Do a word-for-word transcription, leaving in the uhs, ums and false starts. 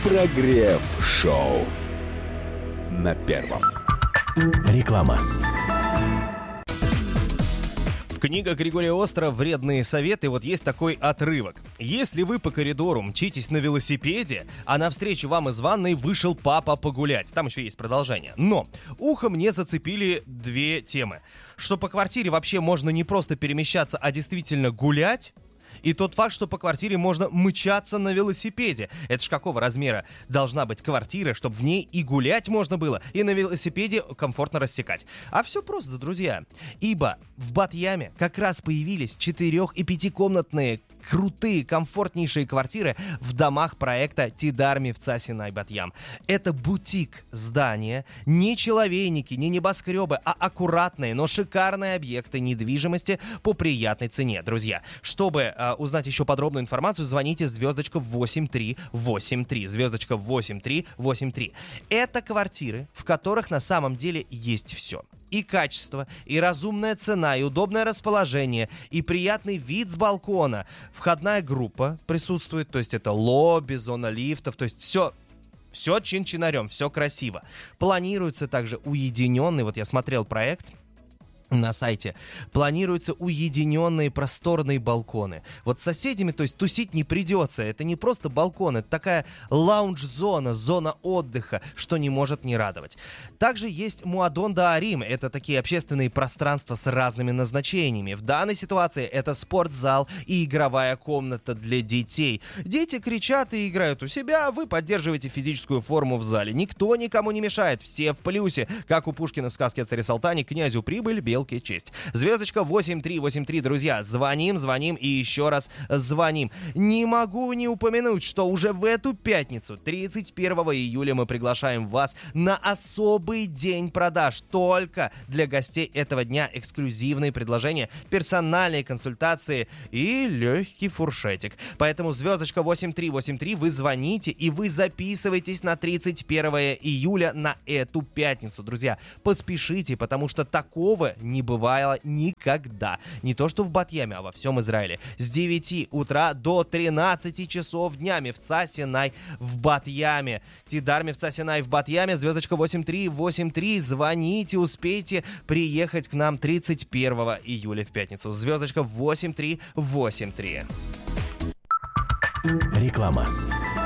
Прогрев-шоу на первом. Реклама. В книгах Григория Остра «Вредные советы» вот есть такой отрывок. Если вы по коридору мчитесь на велосипеде, а навстречу вам из ванной вышел папа погулять. Там еще есть продолжение. Но ухом мне зацепили две темы. Что по квартире вообще можно не просто перемещаться, а действительно гулять. И тот факт, что по квартире можно мчаться на велосипеде. Это ж какого размера должна быть квартира, чтобы в ней и гулять можно было, и на велосипеде комфортно рассекать. А все просто, друзья. Ибо в Батьяме как раз появились четырех- и пятикомнатные крутые, комфортнейшие квартиры в домах проекта Тидар Мевца Синай Батьям. Это бутик здания, не человейники, не небоскребы, а аккуратные, но шикарные объекты недвижимости по приятной цене, друзья. Чтобы э, узнать еще подробную информацию, звоните звездочка восемь три восемь три, звездочка восемь три восемь три. Это квартиры, в которых на самом деле есть все. И качество, и разумная цена, и удобное расположение, и приятный вид с балкона. Входная группа присутствует, то есть это лобби, зона лифтов, то есть все... Все чин-чинарем, все красиво. Планируется также уединенный, вот я смотрел проект на сайте, планируются уединенные просторные балконы. Вот с соседями, то есть тусить не придется. Это не просто балкон, это такая лаунж-зона, зона отдыха, что не может не радовать. Также есть Муадон Даарим. Это такие общественные пространства с разными назначениями. В данной ситуации это спортзал и игровая комната для детей. Дети кричат и играют у себя, вы поддерживаете физическую форму в зале. Никто никому не мешает, все в плюсе. Как у Пушкина в сказке о царе Салтане: князю прибыль, белке честь. Звездочка восемь три восемь три, друзья. Звоним, звоним и еще раз звоним. Не могу не упомянуть, что уже в эту пятницу, тридцать первого июля, мы приглашаем вас на особый день продаж. Только для гостей этого дня эксклюзивные предложения, персональные консультации и легкий фуршетик. Поэтому звездочка восемь три восемь три, вы звоните и вы записываетесь на тридцать первого июля на эту пятницу. Друзья, поспешите, потому что такого не бывало никогда. Не то что в Батьяме, а во всем Израиле. С девяти утра до тринадцати часов дня. Мевца Синай в Батьяме. Тидар Мевца Синай в Батьяме. Звездочка восемь три восемь три. Звоните, успейте приехать к нам тридцать первого июля в пятницу. Звездочка восемь три восемь три. Реклама.